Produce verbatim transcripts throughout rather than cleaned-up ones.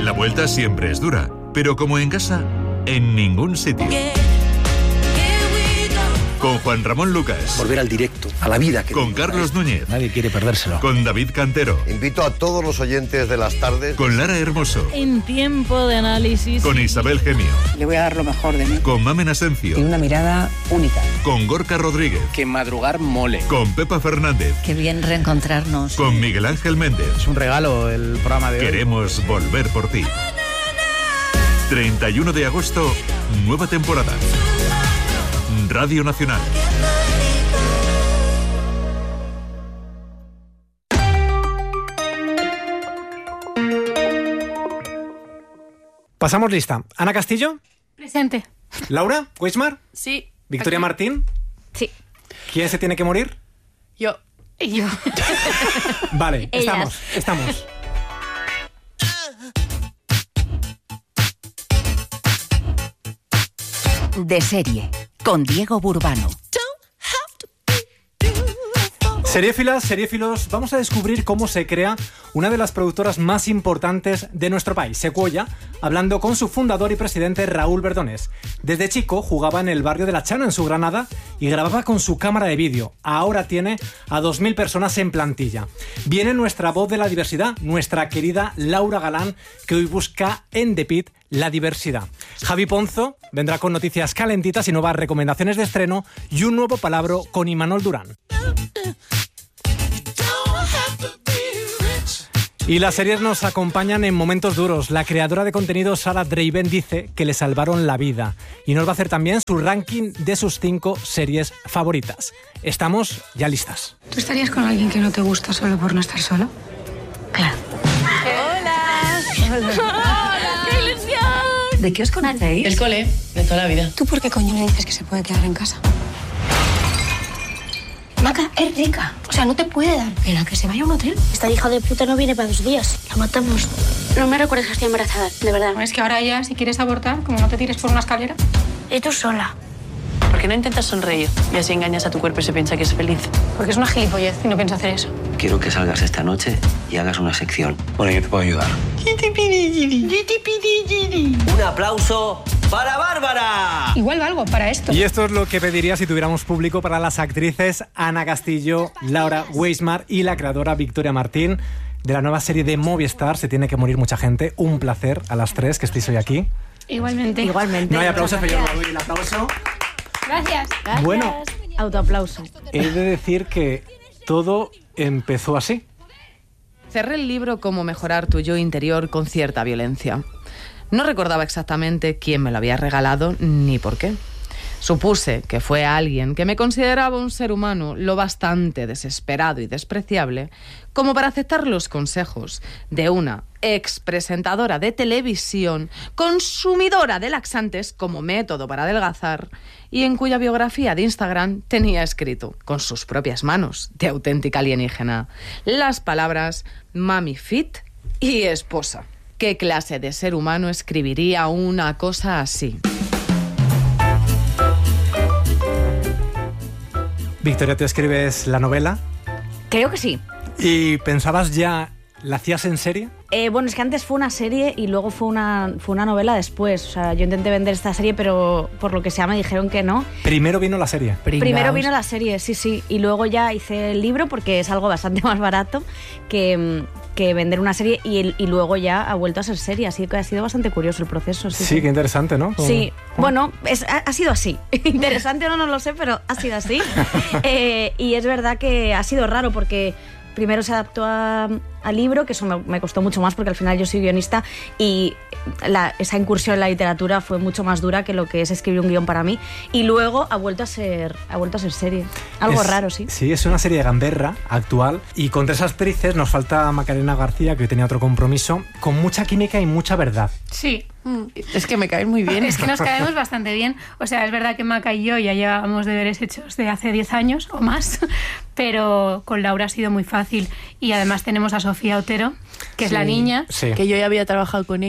La vuelta siempre es dura, pero como en casa, en ningún sitio. Con Juan Ramón Lucas. Volver al directo, a la vida. Que con Carlos Núñez. Nadie quiere perdérselo. Con David Cantero. Invito a todos los oyentes de las tardes. Con Lara Hermoso. En tiempo de análisis. Con Isabel Gemio. Le voy a dar lo mejor de mí. Con Mamen Asencio. Tiene una mirada única. Con Gorka Rodríguez. Que madrugar mole. Con Pepa Fernández. Qué bien reencontrarnos. Con Miguel Ángel Méndez. Es un regalo el programa de hoy. Queremos volver por ti. treinta y uno de agosto, nueva temporada. Radio Nacional. Pasamos lista. Ana Castillo. Presente. Laura Weismar. Sí. Victoria aquí. Martín. Sí. ¿Quién se tiene que morir? Yo. Y yo. Vale, Ellas. estamos, estamos. De serie, con Diego Burbano. Seriéfilas, seriéfilos, vamos a descubrir cómo se crea una de las productoras más importantes de nuestro país, Secuoya, hablando con su fundador y presidente Raúl Verdonés. Desde chico jugaba en el barrio de La Chana, en su Granada, y grababa con su cámara de vídeo. Ahora tiene a dos mil personas en plantilla. Viene nuestra voz de la diversidad, nuestra querida Laura Galán, que hoy busca en The Pit la diversidad. Javi Ponzo vendrá con noticias calentitas y nuevas recomendaciones de estreno y un nuevo palabra con Imanol Durán. Y las series nos acompañan en momentos duros. La creadora de contenido Sarah Draven dice que le salvaron la vida y nos va a hacer también su ranking de sus cinco series favoritas. Estamos ya listas. ¿Tú estarías con alguien que no te gusta solo por no estar solo? Claro. Hola. Hola. Hola. ¡Qué ilusión! ¿De qué os conocéis? El cole, de toda la vida. ¿Tú por qué coño le dices que se puede quedar en casa? Maca, es rica. O sea, no te puede dar pena que se vaya a un hotel. Esta hija de puta no viene para dos días. La matamos. No me recuerdes que estoy embarazada, de verdad. Es que ahora ya, si quieres abortar, como no te tires por una escalera. Y tú sola. ¿Por qué no intentas sonreír y así engañas a tu cuerpo y se piensa que es feliz? Porque es una gilipollez y no pienso hacer eso. Quiero que salgas esta noche y hagas una sección. Bueno, yo te puedo ayudar. Un aplauso para Bárbara. Igual valgo para esto. Y esto es lo que pediría si tuviéramos público para las actrices Ana Castillo, Laura Weismar y la creadora Victoria Martín de la nueva serie de Movistar. Se tiene que morir mucha gente. Un placer a las tres que estéis hoy aquí. Igualmente. Igualmente. No hay aplausos, pero yo me doy el aplauso. Gracias. Gracias. Bueno. Autoaplauso. He de decir que todo empezó así. Cerré el libro Cómo mejorar tu yo interior con cierta violencia. No recordaba exactamente quién me lo había regalado ni por qué. Supuse que fue alguien que me consideraba un ser humano lo bastante desesperado y despreciable como para aceptar los consejos de una expresentadora de televisión, consumidora de laxantes como método para adelgazar y en cuya biografía de Instagram tenía escrito, con sus propias manos de auténtica alienígena, las palabras mami fit y esposa. ¿Qué clase de ser humano escribiría una cosa así? Victoria, ¿tú escribes la novela? Creo que sí. ¿Y pensabas ya, la hacías en serie? Eh, bueno, es que antes fue una serie y luego fue una, fue una novela después. O sea, yo intenté vender esta serie, pero por lo que sea me dijeron que no. Primero vino la serie. Pringaos. Primero vino la serie, sí, sí. Y luego ya hice el libro porque es algo bastante más barato que, que vender una serie y, y luego ya ha vuelto a ser serie. Así que ha sido bastante curioso el proceso. Sí, sí, sí. Qué interesante, ¿no? Como... Sí, bueno, es, ha, ha sido así. Interesante o no, no lo sé, pero ha sido así. eh, y es verdad que ha sido raro porque primero se adaptó a, al libro, que eso me, me costó mucho más porque al final yo soy guionista y la, esa incursión en la literatura fue mucho más dura que lo que es escribir un guión para mí. Y luego ha vuelto a ser, ha vuelto a ser serie. Algo es, raro, sí. Sí, es una serie de gamberra actual y con tres actrices nos falta Macarena García, que hoy tenía otro compromiso, con mucha química y mucha verdad. Sí. Mm. Es que me caen muy bien. Es que nos caemos bastante bien. O sea, es verdad que Maca y yo ya llevábamos deberes hechos de hace diez años o más, pero con Laura ha sido muy fácil. Y además tenemos a Sofía Otero, que sí, es la niña. Sí. Que yo ya había trabajado con ella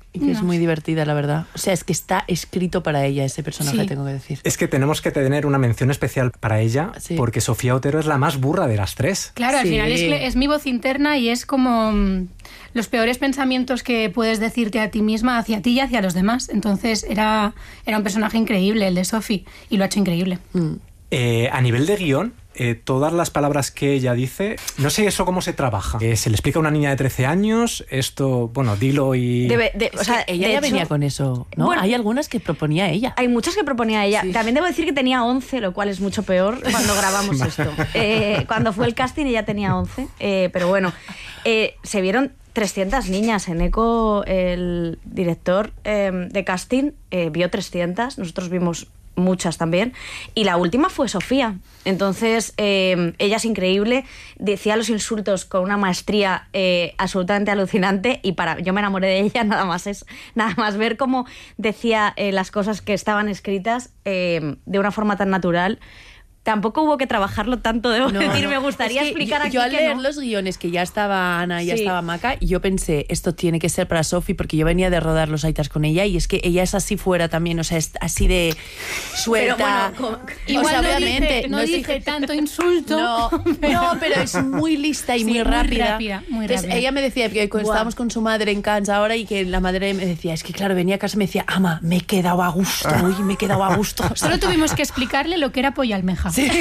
Y que No. es muy divertida, la verdad. O sea, es que está escrito para ella ese personaje, Sí. tengo que decir. Es que tenemos que tener una mención especial para ella, Sí. porque Sofía Otero es la más burra de las tres. Claro, al Sí. final es, que es mi voz interna y es como mm, los peores pensamientos que puedes decirte a ti misma, hacia ti y hacia los demás. Entonces era, era un personaje increíble, el de Sophie, y lo ha hecho increíble. Mm. Eh, a nivel de guión, eh, todas las palabras que ella dice, no sé eso cómo se trabaja. Eh, se le explica a una niña de trece años, esto, bueno, dilo y... Debe- de- o Es sea, que ella de ya hecho, venía con eso, ¿no? Bueno. Hay algunas que proponía ella. Hay muchas que proponía ella. Sí. También debo decir que tenía once, lo cual es mucho peor cuando grabamos esto. Eh, cuando fue el casting ella tenía once, eh, pero bueno, eh, se vieron trescientas niñas. En Eco, el director eh, de casting eh, vio trescientas, nosotros vimos muchas también, y la última fue Sofía. Entonces eh, ella es increíble, decía los insultos con una maestría eh, absolutamente alucinante, y para yo me enamoré de ella nada más es nada más ver cómo decía eh, las cosas que estaban escritas eh, de una forma tan natural. Tampoco hubo que trabajarlo tanto, debo No, decir, no. me gustaría Es que explicar yo, aquí yo al que leer no. los guiones, que ya estaba Ana y ya Sí. estaba Maca, y yo pensé, esto tiene que ser para Sophie, porque yo venía de rodar Los Aitas con ella, y es que ella es así fuera también, o sea, es así de suelta. Pero bueno, co- Igual o sea, no obviamente, dije, no es- dije tanto insulto. No, no, pero es muy lista y Sí, muy muy rápida. rápida, muy Entonces, rápida. ella me decía, que cuando Buah. estábamos con su madre en Cannes ahora, y que la madre me decía, es que claro, venía a casa y me decía, ama, me he quedado a gusto, uy, me he quedado a gusto. Solo tuvimos que explicarle lo que era pollo almeja. Sí.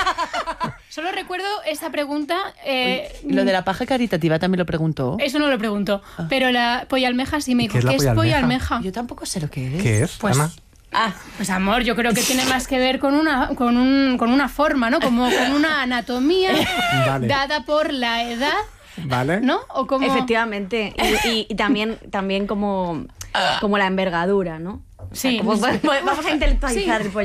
Solo recuerdo esa pregunta. eh, Lo de la paja caritativa también lo preguntó. Eso no lo preguntó. Pero la polla almeja sí me dijo, ¿Qué es la ¿qué es polla polla almeja? almeja? Yo tampoco sé lo que es. ¿Qué es, Pues, Ana? ah, pues amor, yo creo que tiene más que ver con una, con un, con una forma, ¿no? Como con una anatomía Vale. dada por la edad, ¿Vale? ¿no? O como... Efectivamente. Y, y- y también, también como, como la envergadura, ¿no? O sea, Sí. como- vamos a intelectualizar Sí. el pollo